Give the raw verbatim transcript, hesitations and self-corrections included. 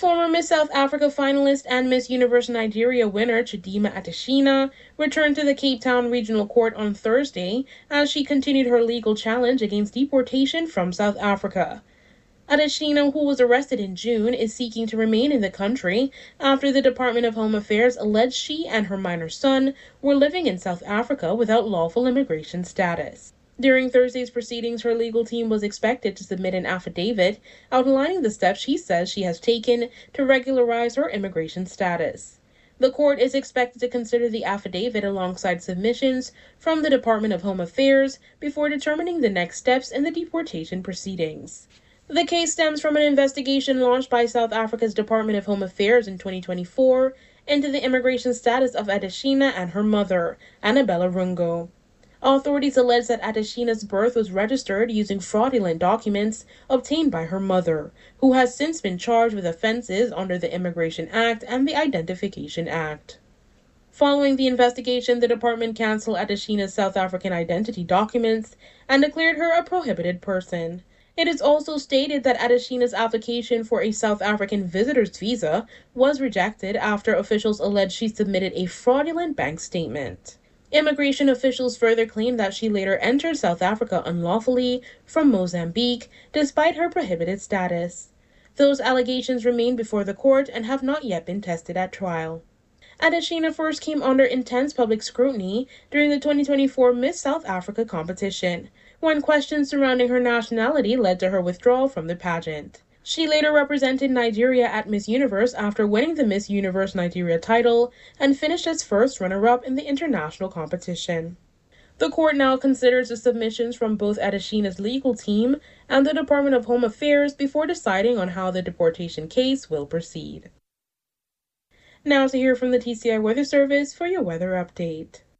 Former Miss South Africa finalist and Miss Universe Nigeria winner Chidima Adesina returned to the Cape Town Regional Court on Thursday as she continued her legal challenge against deportation from South Africa. Adesina, who was arrested in June, is seeking to remain in the country after the Department of Home Affairs alleged she and her minor son were living in South Africa without lawful immigration status. During Thursday's proceedings, her legal team was expected to submit an affidavit outlining the steps she says she has taken to regularize her immigration status. The court is expected to consider the affidavit alongside submissions from the Department of Home Affairs before determining the next steps in the deportation proceedings. The case stems from an investigation launched by South Africa's Department of Home Affairs in twenty twenty-four into the immigration status of Adesina and her mother, Annabella Rungo. Authorities allege that Adesina's birth was registered using fraudulent documents obtained by her mother, who has since been charged with offenses under the Immigration Act and the Identification Act. Following the investigation, the department canceled Adesina's South African identity documents and declared her a prohibited person. It is also stated that Adesina's application for a South African visitor's visa was rejected after officials alleged she submitted a fraudulent bank statement. Immigration officials further claimed that she later entered South Africa unlawfully from Mozambique, despite her prohibited status. Those allegations remain before the court and have not yet been tested at trial. Adesina first came under intense public scrutiny during the twenty twenty-four Miss South Africa competition, when questions surrounding her nationality led to her withdrawal from the pageant. She later represented Nigeria at Miss Universe after winning the Miss Universe Nigeria title and finished as first runner-up in the international competition. The court now considers the submissions from both Adesina's legal team and the Department of Home Affairs before deciding on how the deportation case will proceed. Now to hear from the T C I Weather Service for your weather update.